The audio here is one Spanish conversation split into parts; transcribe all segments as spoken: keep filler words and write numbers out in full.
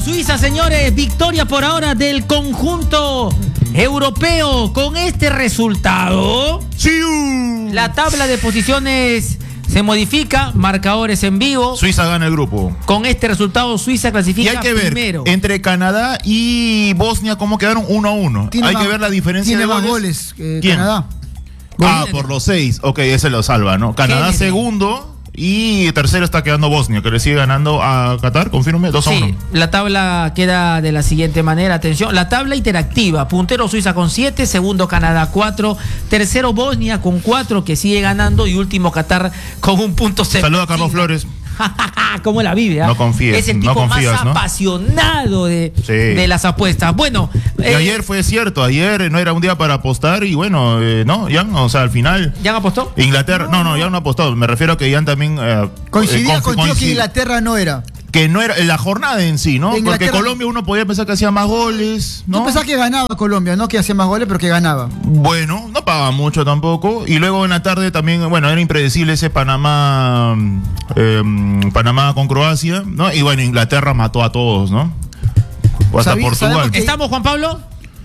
Suiza, señores, victoria por ahora del conjunto europeo. Con este resultado, ¡sí! La tabla de posiciones se modifica, marcadores en vivo. Suiza gana el grupo. Con este resultado, Suiza clasifica y hay que ver, primero. Entre Canadá y Bosnia, ¿cómo quedaron? Uno a uno. Hay más, que ver la diferencia tiene de más goles. goles eh, ¿Quién? Canadá. Ah, por los seis. Ok, ese lo salva, ¿no? Canadá segundo y tercero está quedando Bosnia, que le sigue ganando a Qatar, confírmeme, dos a uno. Sí, la tabla queda de la siguiente manera, atención, la tabla interactiva, puntero Suiza con siete, segundo Canadá cuatro, tercero Bosnia con cuatro, que sigue ganando, y último Qatar con un punto cero. Saluda a Carlos Flores. ¿Cómo la vive? ¿eh? No confíes, es el tipo no confías, más ¿no? apasionado de, sí. de las apuestas. Bueno, y eh, ayer fue cierto, ayer no era un día para apostar y bueno, eh, no, Jan, o sea, al final. ¿Jan apostó? Inglaterra, no, no, Jan no apostó, me refiero a que Jan también. Eh, Coincidía eh, contigo que Inglaterra no era. Que no era la jornada en sí, ¿no? Porque Colombia uno podía pensar que hacía más goles, ¿no? Tú pensás que ganaba Colombia, no que hacía más goles, pero que ganaba. Bueno, no pagaba mucho tampoco. Y luego en la tarde también, bueno, era impredecible ese Panamá, eh, Panamá con Croacia, ¿no? Y bueno, Inglaterra mató a todos, ¿no? O hasta Portugal. ¿Estamos, Juan Pablo?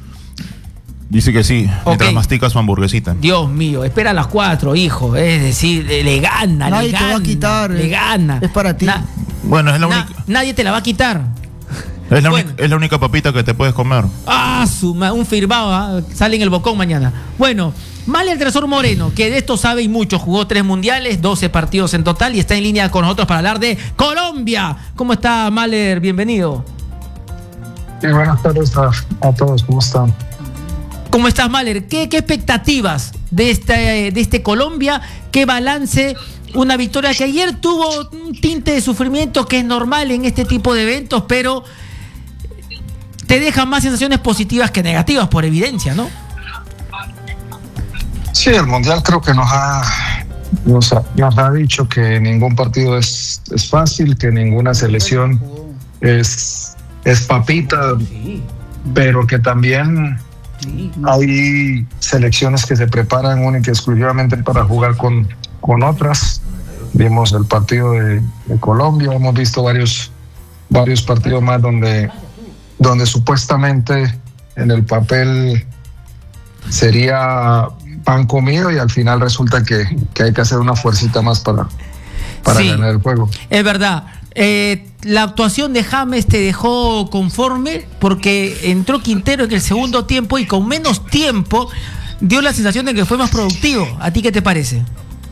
Dice que sí, okay. Mientras mastica su hamburguesita. Dios mío, espera a las cuatro, hijo. Es decir, le gana, nadie le gana. Nadie te va a quitar. Le gana. Es para ti. Na bueno, es la na única. Nadie te la va a quitar. Es la, bueno. única, es la única papita que te puedes comer. Ah, su, un firmado, ¿eh? Sale en el bocón mañana. Bueno, Mahler Tresor Moreno, que de esto sabe y mucho, jugó tres mundiales, doce partidos en total y está en línea con nosotros para hablar de Colombia. ¿Cómo está, Mahler? Bienvenido. Sí, buenas tardes a, a todos, ¿cómo están? ¿Cómo estás, Mahler? ¿Qué, qué expectativas de este, de este Colombia? ¿Qué balance? Una victoria que ayer tuvo un tinte de sufrimiento que es normal en este tipo de eventos, pero te deja más sensaciones positivas que negativas, por evidencia, ¿no? Sí, el Mundial creo que nos ha, nos ha, nos ha dicho que ningún partido es, es fácil, que ninguna selección es, es papita, pero que también hay selecciones que se preparan única y exclusivamente para jugar con, con otras. Vimos el partido de, de Colombia, hemos visto varios, varios partidos más donde, donde supuestamente en el papel sería pan comido y al final resulta que, que hay que hacer una fuercita más para, para sí, ganar el juego. Es verdad. Eh, la actuación de James te dejó conforme porque entró Quintero en el segundo tiempo y con menos tiempo dio la sensación de que fue más productivo. ¿A ti qué te parece?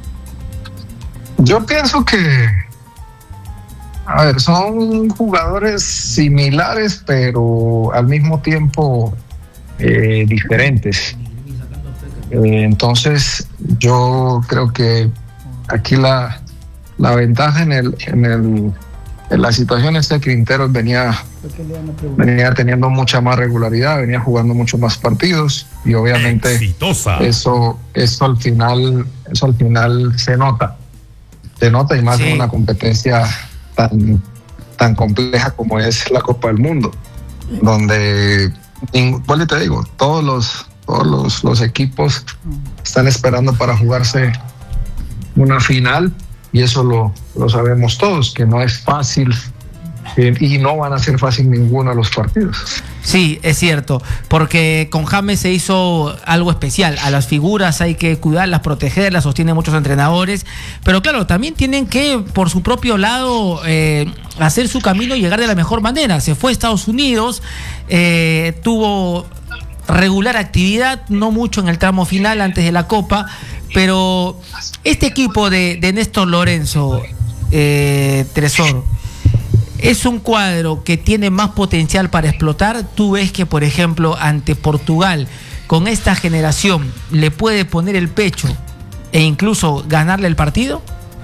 Yo pienso que, a ver, son jugadores similares, pero al mismo tiempo eh, diferentes. Eh, entonces, yo creo que aquí la, la ventaja en el, en el, en la situación es que Quinteros venía, venía teniendo mucha más regularidad, venía jugando mucho más partidos y obviamente Exitosa. eso, eso al final, eso al final se nota. Se nota y más sí. en una competencia tan, tan compleja como es la Copa del Mundo, donde, igual te digo, todos los todos los, los equipos están esperando para jugarse una final y eso lo, lo sabemos todos, que no es fácil eh, y no van a ser fácil ninguno de los partidos. Sí, es cierto, porque con James se hizo algo especial. A las figuras hay que cuidarlas, protegerlas, sostienen muchos entrenadores, pero claro, también tienen que, por su propio lado, eh, hacer su camino y llegar de la mejor manera. Se fue a Estados Unidos, eh, tuvo regular actividad, no mucho en el tramo final antes de la Copa, pero este equipo de, de Néstor Lorenzo, eh, Tresor, es un cuadro que tiene más potencial para explotar. Tú ves que, por ejemplo, ante Portugal, con esta generación, le puede poner el pecho e incluso ganarle el partido.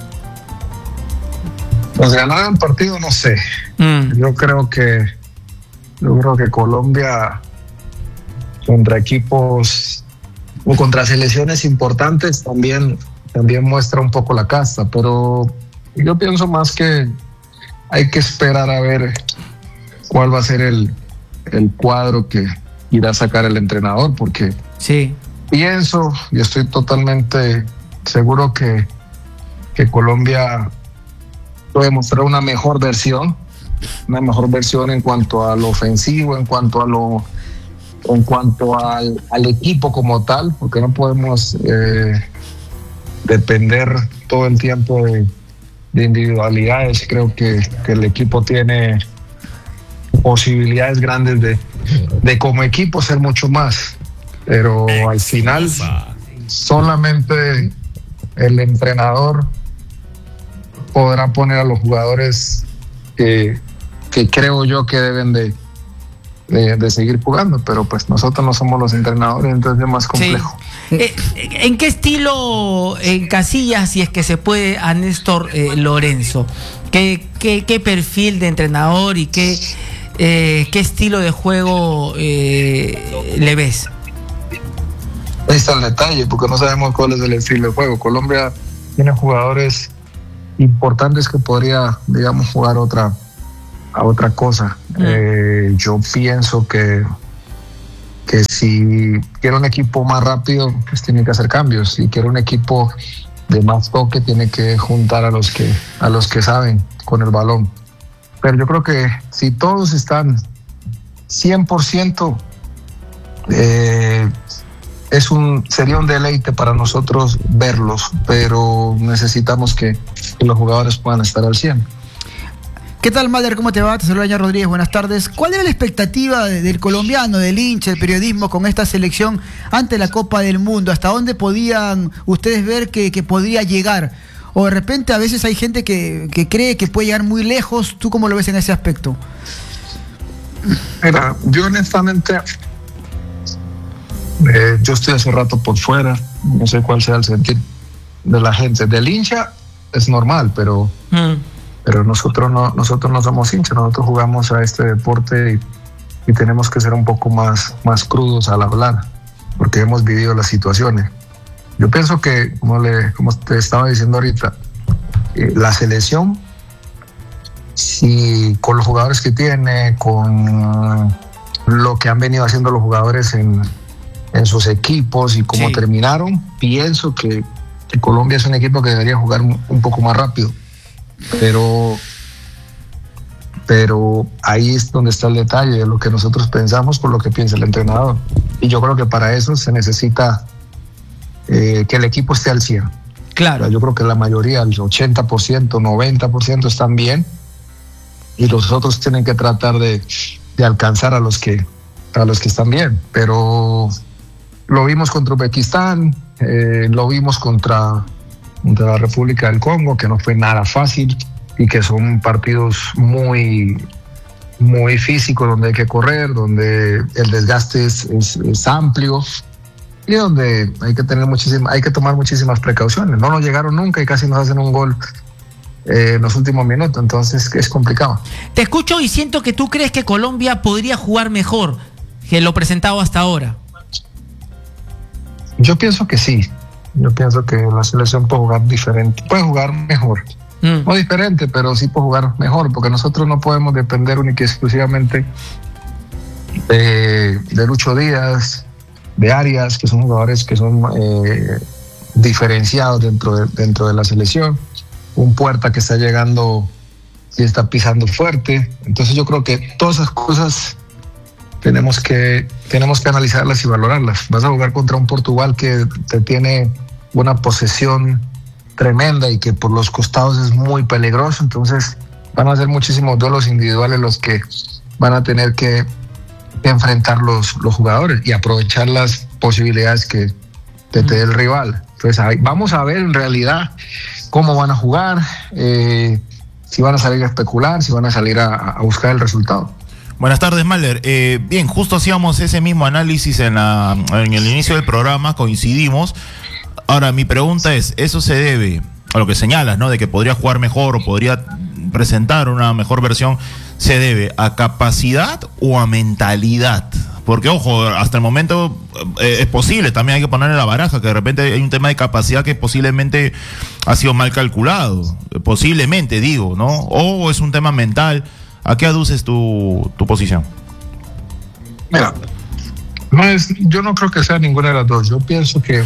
Pues ganar el partido no sé. Mm. Yo creo que yo creo que Colombia contra equipos o contra selecciones importantes también también muestra un poco la casta, pero yo pienso más que hay que esperar a ver cuál va a ser el, el cuadro que irá a sacar el entrenador, porque sí. pienso y estoy totalmente seguro que, que Colombia puede mostrar una mejor versión una mejor versión en cuanto a lo ofensivo, en cuanto a lo en cuanto al, al equipo como tal, porque no podemos eh, depender todo el tiempo de, de individualidades. Creo que, que el equipo tiene posibilidades grandes de, de como equipo ser mucho más, pero al final solamente el entrenador podrá poner a los jugadores que, que creo yo que deben de De, de seguir jugando, pero pues nosotros no somos los entrenadores, entonces es más complejo. Sí. Eh, ¿En qué estilo encasilla, si es que se puede, a Néstor eh, Lorenzo? ¿Qué, qué, ¿Qué perfil de entrenador y qué, eh, qué estilo de juego eh, le ves? Ahí está el detalle, porque no sabemos cuál es el estilo de juego. Colombia tiene jugadores importantes que podría, digamos, jugar otra a otra cosa. Mm. Eh, yo pienso que que si quiere un equipo más rápido, pues tiene que hacer cambios. Si quiere un equipo de más toque, tiene que juntar a los que a los que saben con el balón. Pero yo creo que si todos están cien por ciento, eh, es un sería un deleite para nosotros verlos, pero necesitamos que, que los jugadores puedan estar al cien. ¿Qué tal, Malder? ¿Cómo te va? Te saluda Daniel Rodríguez, buenas tardes. ¿Cuál era la expectativa de, del colombiano, del hincha, del periodismo con esta selección ante la Copa del Mundo? ¿Hasta dónde podían ustedes ver que, que podría llegar? O de repente a veces hay gente que, que cree que puede llegar muy lejos. ¿Tú cómo lo ves en ese aspecto? Mira, yo honestamente, eh, yo estoy hace rato por fuera, no sé cuál sea el sentir de la gente. Del hincha es normal, pero... Mm. Pero nosotros no, nosotros no somos hinchas, nosotros jugamos a este deporte y, y tenemos que ser un poco más, más crudos al hablar, porque hemos vivido las situaciones. Yo pienso que, como, le, como te estaba diciendo ahorita, eh, la selección, si con los jugadores que tiene, con lo que han venido haciendo los jugadores en, en sus equipos y cómo sí. terminaron, pienso que, que Colombia es un equipo que debería jugar un, un poco más rápido. Pero, pero ahí es donde está el detalle de lo que nosotros pensamos por lo que piensa el entrenador. Y yo creo que para eso se necesita eh, que el equipo esté al cien. Claro. O sea, yo creo que la mayoría, el ochenta por ciento, noventa por ciento están bien y los otros tienen que tratar de, de alcanzar a los que a los que están bien. Pero lo vimos contra Uzbekistán, eh, lo vimos contra... de la República del Congo, que no fue nada fácil y que son partidos muy muy físicos, donde hay que correr, donde el desgaste es, es, es amplio y donde hay que tener muchísimas, hay que tomar muchísimas precauciones. No nos llegaron nunca y casi nos hacen un gol eh, en los últimos minutos, entonces es complicado. Te escucho y siento que tú crees que Colombia podría jugar mejor que lo presentado hasta ahora. Yo pienso que sí. Yo pienso que la selección puede jugar diferente, puede jugar mejor. Mm. No diferente, pero sí puede jugar mejor, porque nosotros no podemos depender única y exclusivamente de, de Lucho Díaz, de Arias, que son jugadores que son eh, diferenciados dentro de, dentro de la selección. Un Puerta que está llegando y está pisando fuerte. Entonces yo creo que todas esas cosas tenemos que, tenemos que analizarlas y valorarlas. Vas a jugar contra un Portugal que te tiene una posesión tremenda y que por los costados es muy peligroso, entonces van a ser muchísimos duelos individuales los que van a tener que, que enfrentar los, los jugadores y aprovechar las posibilidades que te, te dé el rival. Entonces ahí vamos a ver en realidad cómo van a jugar, eh, si van a salir a especular, si van a salir a, a buscar el resultado. Buenas tardes, Malder. Eh, bien, justo hacíamos ese mismo análisis en, la, en el inicio del programa, coincidimos. Ahora, mi pregunta es, ¿eso se debe a lo que señalas, ¿no? De que podría jugar mejor o podría presentar una mejor versión, ¿se debe a capacidad o a mentalidad? Porque, ojo, hasta el momento eh, es posible, también hay que poner en la baraja que de repente hay un tema de capacidad que posiblemente ha sido mal calculado, posiblemente digo, ¿no? O es un tema mental. ¿A qué aduces tu, tu posición? Mira, no es, yo no creo que sea ninguna de las dos. Yo pienso que,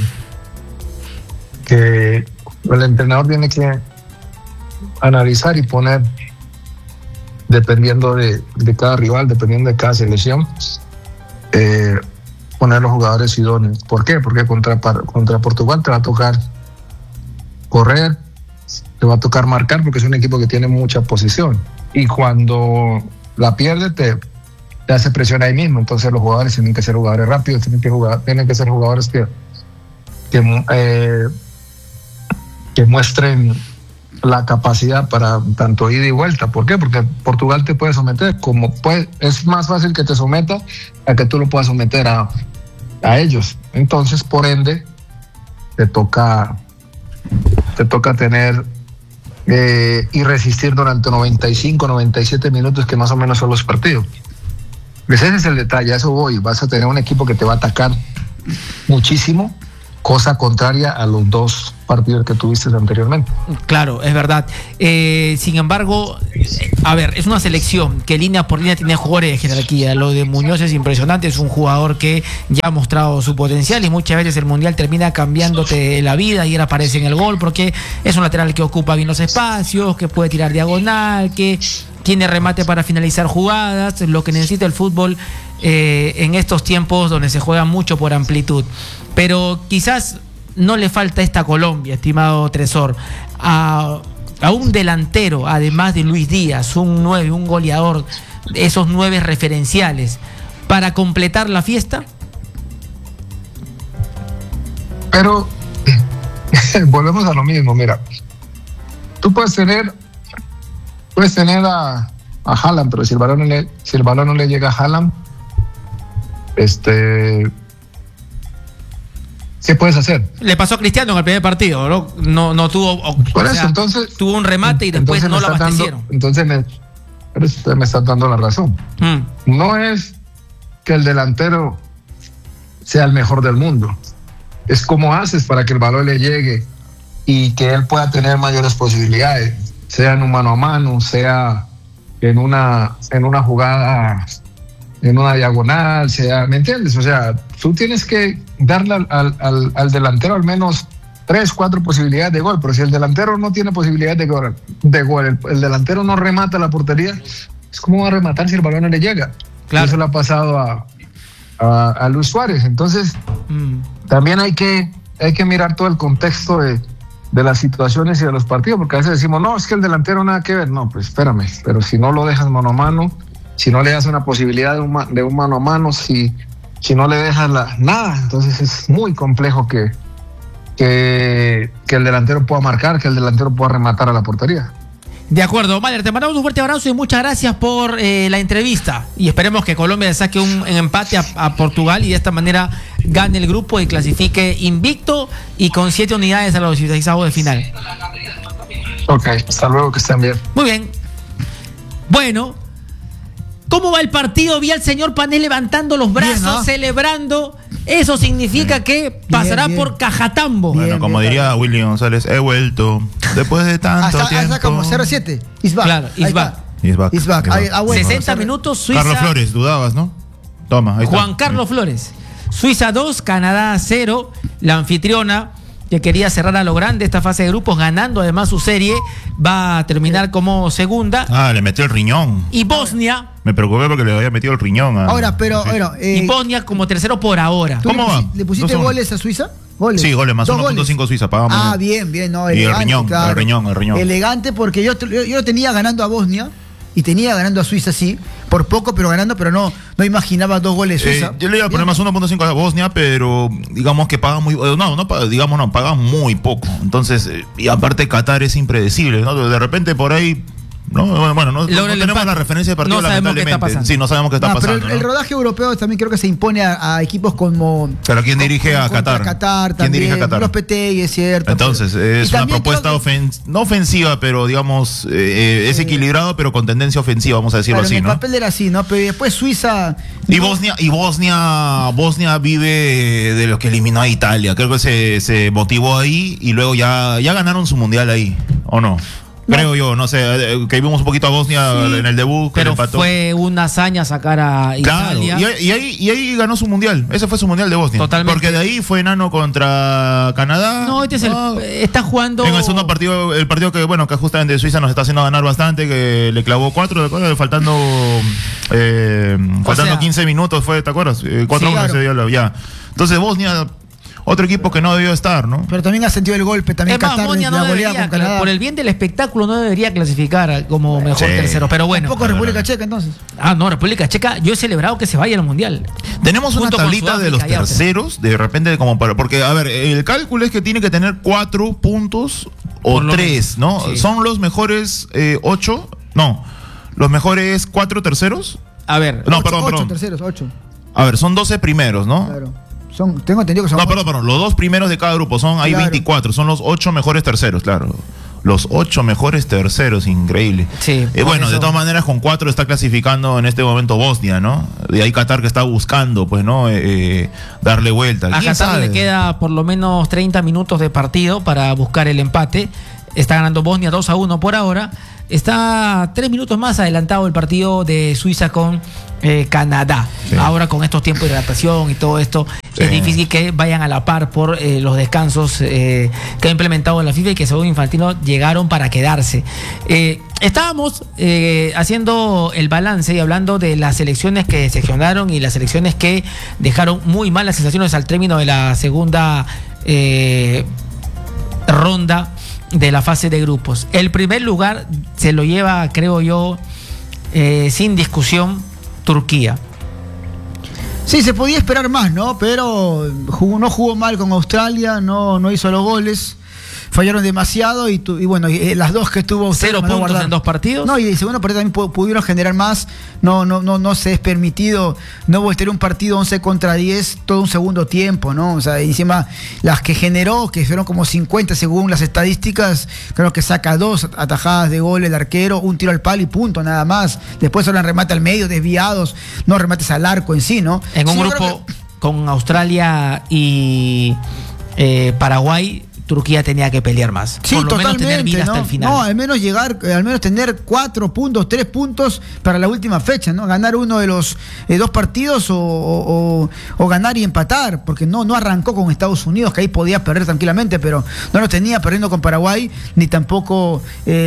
que el entrenador tiene que analizar y poner dependiendo de, de cada rival, dependiendo de cada selección, eh, poner los jugadores idóneos. ¿Por qué? Porque contra, contra Portugal te va a tocar correr, te va a tocar marcar, porque es un equipo que tiene mucha posición. Y cuando la pierde, te, te hace presión ahí mismo. Entonces los jugadores tienen que ser jugadores rápidos, tienen que, jugar, tienen que ser jugadores que, que, eh, que muestren la capacidad para tanto ida y vuelta. ¿Por qué? Porque Portugal te puede someter, como puede, es más fácil que te someta a que tú lo puedas someter a, a ellos. Entonces, por ende, te toca te toca tener eh, y resistir durante noventa y cinco, noventa y siete minutos, que más o menos son los partidos. Ese es el detalle, a eso voy. Vas a tener un equipo que te va a atacar muchísimo, cosa contraria a los dos partidos que tuviste anteriormente. Claro, es verdad. Eh, sin embargo, a ver, es una selección que línea por línea tiene jugadores de jerarquía. Lo de Muñoz es impresionante, es un jugador que ya ha mostrado su potencial y muchas veces el Mundial termina cambiándote la vida y él aparece en el gol porque es un lateral que ocupa bien los espacios, que puede tirar diagonal, que tiene remate para finalizar jugadas, lo que necesita el fútbol eh, en estos tiempos donde se juega mucho por amplitud. Pero quizás no le falta esta Colombia, estimado Tresor, a, a un delantero, además de Luis Díaz, un nueve, un goleador, esos nueve referenciales, para completar la fiesta. Pero volvemos a lo mismo, mira, tú puedes tener puedes tener a, a Haaland, pero si el balón no le, si el balón no le llega a Haaland, este ¿qué puedes hacer? Le pasó a Cristiano en el primer partido, ¿no? No, no tuvo. Por o eso, sea, entonces. Tuvo un remate y después no lo abastecieron. Dando, entonces, me, pero usted me está dando la razón. Mm. No es que el delantero sea el mejor del mundo. Es cómo haces para que el balón le llegue y que él pueda tener mayores posibilidades, sea en un mano a mano, sea en una, en una jugada, en una diagonal, sea, ¿me entiendes? O sea, tú tienes que darle al, al, al, al delantero al menos tres, cuatro posibilidades de gol, pero si el delantero no tiene posibilidades de gol, de gol el, el delantero no remata la portería, es como va a rematar si el balón no le llega. Claro. Eso le ha pasado a, a, a Luis Suárez. Entonces, mm. también hay que, hay que mirar todo el contexto de, de las situaciones y de los partidos, porque a veces decimos, no, es que el delantero nada que ver. No, pues espérame, pero si no lo dejas mano a mano, si no le das una posibilidad de un, de un mano a mano, si, si no le dejas la, nada, entonces es muy complejo que, que, que el delantero pueda marcar, que el delantero pueda rematar a la portería. De acuerdo, Mayer, te mandamos un fuerte abrazo y muchas gracias por eh, la entrevista. Y esperemos que Colombia le saque un, un empate a, a Portugal y de esta manera gane el grupo y clasifique invicto y con siete unidades a los dieciséisavos de final. Ok, hasta luego, que estén bien. Muy bien. Bueno, ¿cómo va el partido? Vi al señor Panés levantando los brazos, bien, ¿no? Celebrando. Eso significa bien. que pasará bien, bien. por Cajatambo. Bueno, bien, como bien, diría bien. Willy González, he vuelto después de tanto hasta, tiempo. Hasta como cero siete. Is back. Claro, is back. Is back. Is back. Ahí, ah, bueno, sesenta minutos, Suiza. Carlos Flores, dudabas, ¿no? Toma, ahí Juan está. Carlos Flores. Suiza dos, Canadá cero. La anfitriona, que quería cerrar a lo grande esta fase de grupos, ganando además su serie, va a terminar como segunda. Ah, le metió el riñón. Y Bosnia. Me preocupé porque le había metido el riñón. A... Ahora, pero, sí. bueno. Eh, y Bosnia como tercero por ahora. ¿Cómo le va? ¿Le pusiste Dos goles a Suiza? Goles. Sí, goles, más uno punto cinco Suiza. Pagamos. Ah, bien, bien. No, y el riñón, claro. el riñón, el riñón. Elegante porque yo, yo, yo tenía ganando a Bosnia y tenía ganando a Suiza, sí. Por poco, pero ganando, pero no, no imaginaba dos goles Suiza. Eh, yo le iba a poner bien. Más uno punto cinco a Bosnia, pero digamos que pagan muy... No, no digamos no, pagan muy poco. Entonces, y aparte Qatar es impredecible, ¿no? De repente por ahí... No, bueno, no, no, no tenemos empate. La referencia de partido, no lamentablemente. Sí, no sabemos qué está no, pasando. Pero el, ¿no? el rodaje europeo también creo que se impone a, a equipos como. Pero ¿quién dirige como, a Qatar? Qatar ¿Quién dirige a Qatar? Los P T I, es cierto. Entonces, pero, es una propuesta que, ofen, no ofensiva, pero digamos, eh, es equilibrado, pero con tendencia ofensiva, vamos a decirlo claro, así, en ¿no? El papel era así, ¿no? Pero después Suiza. Y no, Bosnia, y Bosnia, Bosnia vive de lo que eliminó a Italia. Creo que se, se motivó ahí y luego ya, ya ganaron su mundial ahí, ¿o no? Creo yo, no sé, eh, que vimos un poquito a Bosnia Sí, en el debut. que pero le empató. fue una hazaña sacar a Claro, Italia. y, ahí- y ahí, y ahí ganó su mundial. Ese fue su mundial de Bosnia. Totalmente. Porque de ahí fue enano contra Canadá. No, este es el, Ah, está jugando. En el segundo partido, el partido que, bueno, que justamente Suiza nos está haciendo ganar bastante, que le clavó cuatro, ¿te acuerdas? Faltando, eh, faltando sea, quince minutos fue, ¿te acuerdas? Eh, cuatro Sí, uno claro. ese día lo- ya. Entonces Bosnia, otro equipo que no debió estar, ¿no? Pero también ha sentido el golpe, también Es más, Qatar, Bosnia la no goleada debería, con Canadá. por el bien del espectáculo, no debería clasificar como mejor Sí. tercero. Pero bueno. Tampoco República Checa, entonces. Ah, no, República Checa, yo he celebrado que se vaya al mundial. Tenemos una Junto con tablita de los Sudáfrica y Austria. terceros, de repente como para, porque a ver, el cálculo es que tiene que tener cuatro puntos o Por lo tres, ¿no? sí. Son los mejores eh, ocho, no, los mejores cuatro terceros. A ver, No, Ocho- perdón, ocho perdón. terceros, ocho. A ver, son doce primeros, ¿no? Claro. Son, tengo entendido que son No, ocho. perdón, perdón, los dos primeros de cada grupo, son, hay Claro. veinticuatro, son los ocho mejores terceros, claro. Los ocho mejores terceros, increíble. Sí, Eh, por bueno, eso. de todas maneras, con cuatro está clasificando en este momento Bosnia, ¿no? De ahí Qatar que está buscando, pues, ¿no? Eh, eh, darle vuelta. a ¿Quién Qatar sabe? le queda por lo menos treinta minutos de partido para buscar el empate. Está ganando Bosnia dos a uno por ahora. Está tres minutos más adelantado el partido de Suiza con eh, Canadá. Sí. Ahora con estos tiempos de hidratación y todo esto, Sí. es difícil que vayan a la par por eh, los descansos eh, que ha implementado la FIFA y que según Infantino llegaron para quedarse. Eh, estábamos eh, haciendo el balance y hablando de las selecciones que seleccionaron y las selecciones que dejaron muy malas sensaciones al término de la segunda eh, ronda de la fase de grupos. El primer lugar se lo lleva, creo yo, eh, sin discusión, Turquía. Sí, se podía esperar más, ¿no? Pero jugó- no jugó mal con Australia, no, no hizo los goles. Fallaron demasiado y, tu- y bueno, y, eh, las dos que tuvo Australia Cero mandó a puntos guardar. en dos partidos. No, y el segundo partido también pu- pudieron generar más. No, no, no, no se es permitido no voltear un partido once contra diez todo un segundo tiempo, ¿no? O sea, encima las que generó, que fueron como cincuenta según las estadísticas, creo que saca dos atajadas de gol el arquero, un tiro al palo y punto, nada más. Después solo en remate al medio, desviados, no remates al arco en sí, ¿no? En un Sí, yo grupo creo que- con Australia y eh, Paraguay, Turquía tenía que pelear más. Sí, por lo menos totalmente, tener vida ¿no? hasta el final. No, al menos llegar, eh, al menos tener cuatro puntos, tres puntos para la última fecha, ¿no? Ganar uno de los eh, dos partidos o, o- o- o ganar y empatar, porque no, no arrancó con Estados Unidos, que ahí podía perder tranquilamente, pero no lo tenía perdiendo con Paraguay, ni tampoco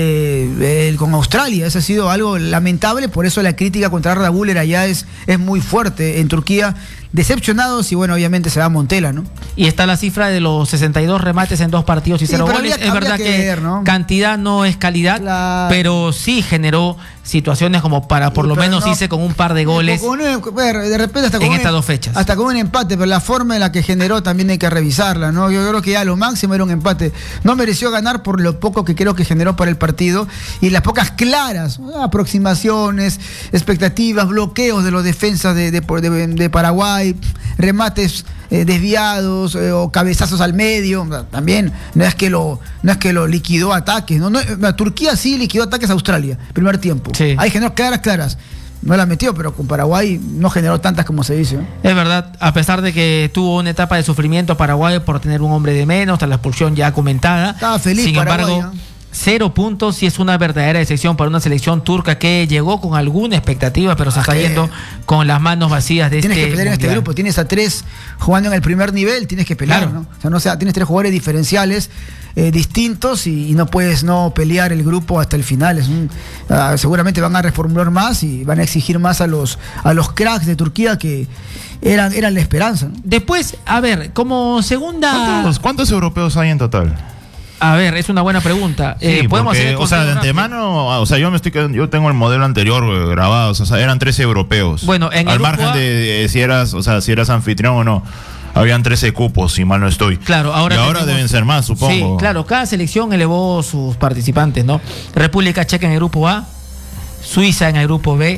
eh, el- con Australia. Eso ha sido algo lamentable, por eso la crítica contra Arda Güler allá es, es muy fuerte en Turquía. Decepcionados y bueno, obviamente se va a Montela, ¿no? Y está la cifra de los sesenta y dos remates en dos partidos y Sí, cero pero goles. habría- es habría verdad que que, ver, ¿no? cantidad no es calidad, Claro. pero sí generó situaciones como para por Sí, lo pero menos no- irse con un par de goles. Con un- ver, de repente hasta en con un- estas dos fechas. Hasta con un empate, pero la forma en la que generó también hay que revisarla, ¿no? Yo creo que ya lo máximo era un empate. No mereció ganar por lo poco que creo que generó para el partido y las pocas claras aproximaciones, expectativas, bloqueos de los defensas de, de- de- de Paraguay, remates eh, desviados eh, o cabezazos al medio. También no es que lo, no es que lo liquidó ataques, ¿no? No, eh, Turquía sí liquidó ataques a Australia, primer tiempo. Sí. Hay generó claras, claras. No la metió, pero con Paraguay no generó tantas como se dice, ¿no? Es verdad, a pesar de que tuvo una etapa de sufrimiento Paraguay por tener un hombre de menos, tras la expulsión ya comentada. Estaba feliz Sin Paraguay, embargo, ¿eh? cero puntos y es una verdadera decepción para una selección turca que llegó con alguna expectativa, pero se está Ah, que- yendo con las manos vacías de Tienes este que pelear en este mundial. grupo, tienes a tres jugando en el primer nivel, tienes que pelear, Claro. ¿no? O sea, no sea, tienes tres jugadores diferenciales, eh, distintos y, y no puedes no pelear el grupo hasta el final. Es un- ah, seguramente van a reformular más y van a exigir más a los a los cracks de Turquía que eran, eran la esperanza, ¿no? Después, a ver, como segunda... ¿Cuántos, cuántos europeos hay en total? A ver, es una buena pregunta. Eh, Sí, podemos porque, hacer el o sea, de conteo rápido. antemano, o sea, yo me estoy quedando- yo tengo el modelo anterior eh, grabado, o sea, eran trece europeos. Bueno, en el al grupo margen A- de, de si eras, o sea, si eras anfitrión o no, habían trece cupos, si mal no estoy. Claro, ahora y ahora tenemos- deben ser más, supongo. Sí, claro, cada selección elevó sus participantes, ¿no? República Checa en el grupo A, Suiza en el grupo B,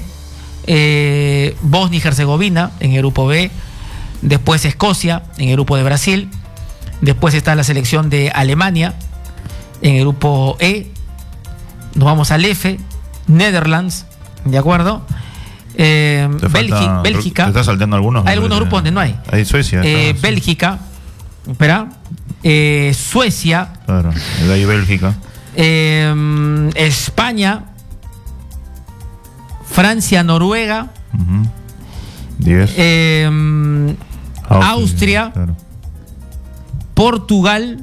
eh, Bosnia y Herzegovina en el grupo B, después Escocia en el grupo de Brasil, después está la selección de Alemania en el grupo E, nos vamos al F, Netherlands, ¿de acuerdo? Eh, Te falta- Bélgi- Bélgica. Te estás saltando algunos. Hay algunos grupos donde no hay. Hay Suecia. Eh, claro, sí. Bélgica, espera, eh, Suecia, Claro, de ahí Bélgica. eh, España, Francia, Noruega, Uh-huh. diez. eh, Austria, Austria, claro. Portugal,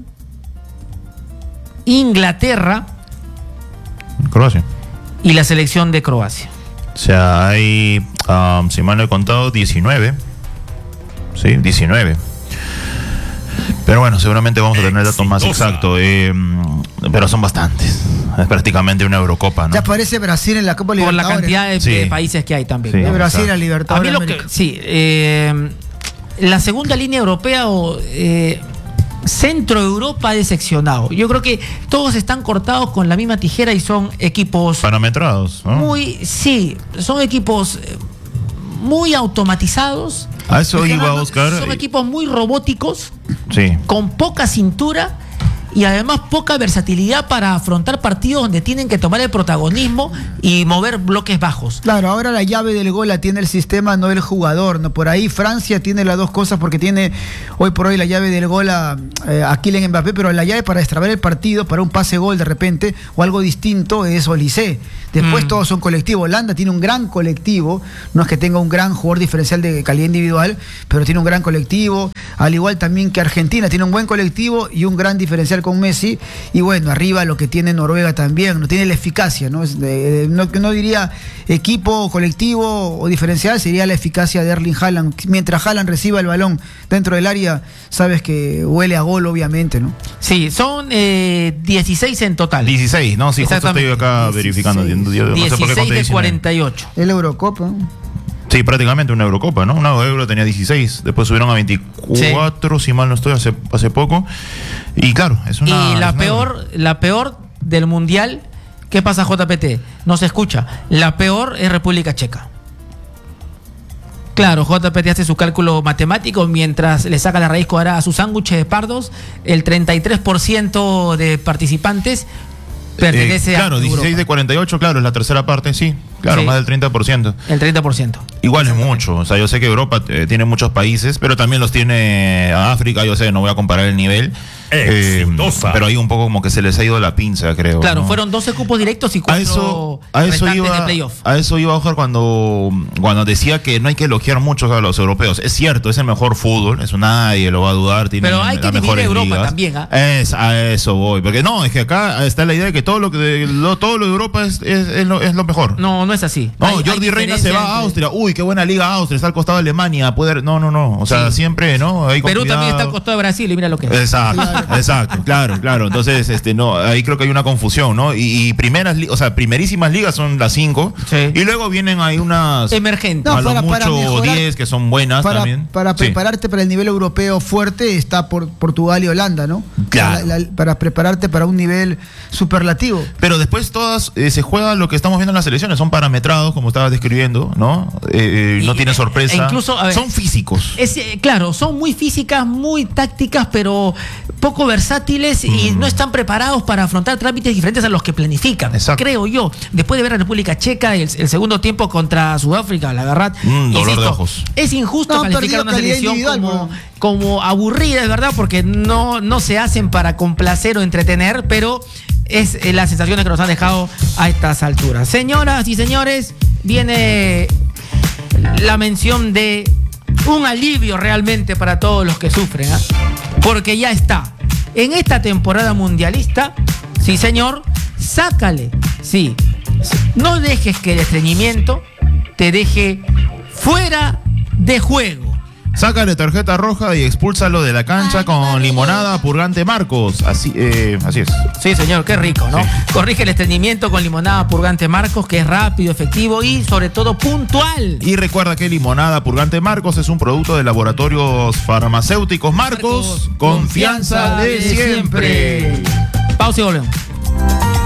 Inglaterra Croacia. y la selección de Croacia. O sea, hay, um, si mal no he contado, diecinueve. Sí, diecinueve. Pero bueno, seguramente vamos a tener datos más exactos. Eh, pero son bastantes. Es prácticamente una Eurocopa, ¿no? Ya aparece Brasil en la Copa Por la Libertadores. cantidad de, Sí. de países que hay también. Sí. De ¿no? Brasil a exacto. A mí Libertadores. lo que, América. sí, eh, la segunda línea europea o eh, Centro Europa ha decepcionado. Yo creo que todos están cortados con la misma tijera y son equipos Parametrados, ¿no? muy, sí, son equipos eh, muy automatizados. A eso iba, Fernando, Oscar. Son equipos muy robóticos, Sí. con poca cintura y además poca versatilidad para afrontar partidos donde tienen que tomar el protagonismo y mover bloques bajos. Claro, ahora la llave del gol la tiene el sistema, no el jugador. No, por ahí Francia tiene las dos cosas porque tiene hoy por hoy la llave del gol a, eh, a Kylian Mbappé, pero la llave para destrabar el partido, para un pase gol de repente o algo distinto es Olise. Después Mm. todos son colectivos. Holanda tiene un gran colectivo, no es que tenga un gran jugador diferencial de calidad individual, pero tiene un gran colectivo. Al igual también que Argentina tiene un buen colectivo y un gran diferencial con Messi. Y bueno, arriba lo que tiene Noruega también, no tiene la eficacia, ¿no? Es de- no, no diría equipo, colectivo o diferencial, sería la eficacia de Erling Haaland. Mientras Haaland reciba el balón dentro del área, sabes que huele a gol, obviamente, ¿no? Sí, son eh, dieciséis en total. dieciséis, ¿no? Sí, justo estoy Exactamente. acá dieciséis. verificando. Yo no sé por qué dieciséis conté de diecinueve. cuarenta y ocho. Es la Eurocopa, ¿no? Sí, prácticamente una Eurocopa, ¿no? Una Euro tenía dieciséis, después subieron a veinticuatro, si mal no estoy, hace, hace poco. Y claro, es una... Y la es una- peor, la peor del mundial, ¿qué pasa, J P T? No se escucha. La peor es República Checa. Claro, J P T hace su cálculo matemático mientras le saca la raíz cuadrada a su sándwich de pardos. El treinta y tres por ciento de participantes pertenece Eh, claro, a dieciséis Europa. de cuarenta y ocho, claro, es la tercera parte, sí. Claro, Sí. más del treinta por ciento. El treinta por ciento. Igual es mucho, o sea, yo sé que Europa eh, tiene muchos países, pero también los tiene a África, yo sé, no voy a comparar el nivel. eh, pero ahí un poco como que se les ha ido la pinza, creo. Claro, ¿no? fueron doce cupos directos y A cuatro eso, a eso restantes iba, de playoff. a eso iba Oscar cuando, cuando decía que no hay que elogiar mucho a los europeos. Es cierto, es el mejor fútbol, eso nadie lo va a dudar. Tienen Pero hay que las dividir mejores Europa ligas. también, ¿ah? Es, a eso voy, porque no, es que acá está la idea de que todo lo que de- lo, todo lo de Europa es, es, es lo, es lo mejor. No, no es así. No, Hay- hay Jordi Reina se diferencia va a entre- Austria. Uy, qué buena liga Austria, está al costado de Alemania. Poder, no, no, no. O sea, Sí. siempre, ¿no? Ahí con Perú también cuidado. está al costado de Brasil y mira lo que es. Exacto, exacto, claro, claro. Entonces, este, no, ahí creo que hay una confusión, ¿no? Y, y primeras, li- o sea, primerísimas ligas son las cinco. Sí. Y luego vienen ahí unas Emergente. No, a lo para- para mucho mejorar- diez que son buenas Para, también. para Sí. prepararte para el nivel europeo fuerte está por Portugal y Holanda, ¿no? Claro. La- la- para prepararte para un nivel superlativo. Pero después todas eh, se juega lo que estamos viendo en las selecciones, son parametrados, como estabas describiendo, ¿no? Eh, eh, no Y- tiene sorpresa. e incluso, a ver, son físicos. Es, eh, claro, son muy físicas, muy tácticas, pero poco versátiles y no están preparados para afrontar trámites diferentes a los que planifican. Exacto. Creo yo. Después de ver a República Checa el, el segundo tiempo contra Sudáfrica, la verdad. Mm, dolor insisto, de ojos. Es injusto No, han calificar perdido una calidad selección individual, como, bro. como aburrida, es verdad, porque no, no se hacen para complacer o entretener, pero es eh, las sensaciones que nos han dejado a estas alturas. Señoras y señores, viene la mención de un alivio realmente para todos los que sufren, ¿ah? Porque ya está. En esta temporada mundialista, sí señor, sácale, sí. No dejes que el estreñimiento te deje fuera de juego. Sácale tarjeta roja y expúlsalo de la cancha con limonada purgante Marcos. Así, eh, así es. Sí, señor, qué rico, ¿no? Sí. Corrige el estreñimiento con limonada purgante Marcos, que es rápido, efectivo y sobre todo puntual. Y recuerda que limonada purgante Marcos es un producto de laboratorios farmacéuticos Marcos, confianza de siempre. Pausa y volvemos.